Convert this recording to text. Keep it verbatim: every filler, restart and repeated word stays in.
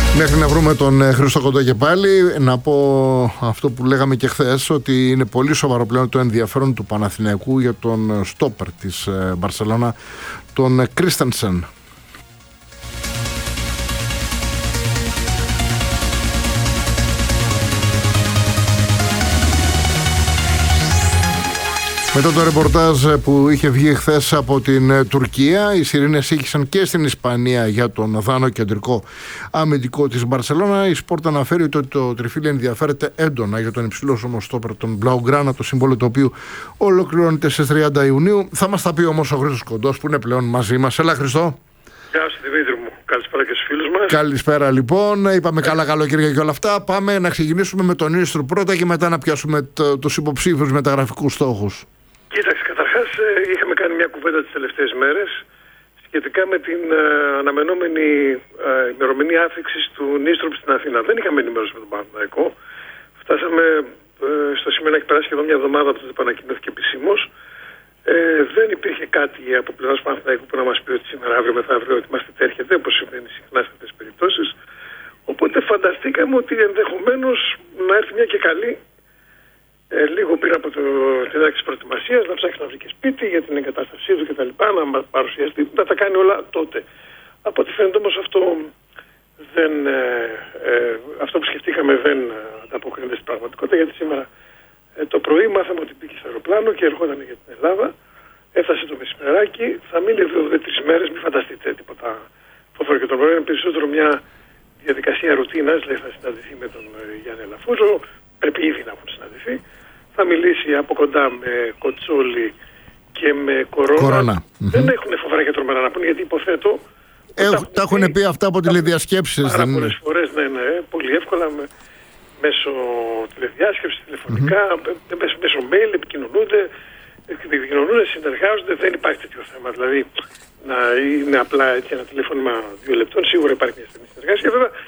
Μέχρι να βρούμε τον Χρήστο Κοντό και πάλι, να πω αυτό που λέγαμε και χθες, ότι είναι πολύ σοβαρό πλέον το ενδιαφέρον του Παναθηναϊκού για τον στόπερ της Μπαρσελόνα, τον Κρίστενσεν. Μετά το ρεπορτάζ που είχε βγει χθες από την Τουρκία, οι σιρήνες ήχησαν και στην Ισπανία για τον δάνο κεντρικό αμυντικό της Μπαρσελόνα. Η Σπόρτ αναφέρει ότι το τριφύλι ενδιαφέρεται έντονα για τον υψηλό σωμοστόπερ των Μπλαουγκράνα, το σύμβολο το οποίο ολοκληρώνεται στις τριάντα Ιουνίου. Θα μας τα πει όμως ο Χρήστος Κοντός που είναι πλέον μαζί μας. Έλα Χριστό. Γεια σου Δημήτρη μου. Καλησπέρα και στους φίλους μας. Καλησπέρα λοιπόν. Είπαμε καλά καλοκαίρια και όλα αυτά. Πάμε να ξεκινήσουμε με τον Ίστρου πρώτα και μετά να πιάσουμε το, τους υποψήφιους μεταγραφικούς στόχους. Κοίταξε, καταρχάς είχαμε κάνει μια κουβέντα τις τελευταίες μέρες σχετικά με την ε, αναμενόμενη ε, ημερομηνία άφηξης του Νίστροπ στην Αθήνα. Δεν είχαμε ενημέρωση με τον Παναθηναϊκό. Φτάσαμε ε, στο σημείο να έχει περάσει σχεδόν μια εβδομάδα από τότε που ανακοινώθηκε επισήμως. Ε, δεν υπήρχε κάτι από πλευράς του Παναθηναϊκού που να μας πει ότι σήμερα, αύριο, μεθαύριο ετοιμαστείτε, έρχεται, όπως συμβαίνει συχνά σε αυτές τις περιπτώσεις. Οπότε φανταστήκαμε ότι ενδεχομένως να έρθει μια και καλή. Ε, λίγο πριν από το, την ένταξη της προετοιμασίας, να ψάξει να βρει και σπίτι για την εγκατάστασή του κτλ. Να μας παρουσιαστεί, να τα κάνει όλα τότε. Από ό,τι φαίνεται όμως αυτό, δεν, ε, ε, αυτό που σκεφτήκαμε δεν ανταποκρίνεται στην πραγματικότητα, γιατί σήμερα ε, το πρωί μάθαμε ότι μπήκε στο αεροπλάνο και ερχόταν για την Ελλάδα. Έφτασε το μεσημεράκι, θα μείνει εδώ τρεις μέρες, μην φανταστείτε τίποτα φοβερό και το πρωί. Είναι περισσότερο μια διαδικασία ρουτίνας, δηλαδή θα συναντηθεί με τον ε, Γιάννη Αλαφούζο, πρέπει ήδη να έχουν συναντηθεί. Θα μιλήσει από κοντά με Κοτσόλη και με Κορώνα. Κορώνα. Δεν mm-hmm. έχουν φοβερά και τρομερά να πούνε, γιατί υποθέτω. Έχ, τα έχουν πει, πει αυτά από τηλεδιασκέψεις. Πάρα πολλές φορές, ναι, ναι, πολύ εύκολα με, μέσω τηλεδιάσκεψης, τηλεφωνικά, mm-hmm. μέσω, μέσω mail επικοινωνούνται, επικοινωνούνται, συνεργάζονται. Δεν υπάρχει τέτοιο θέμα. Δηλαδή να είναι απλά έτσι ένα τηλέφωνημα δύο λεπτών, σίγουρα υπάρχει μια στενή συνεργασία. Βέβαια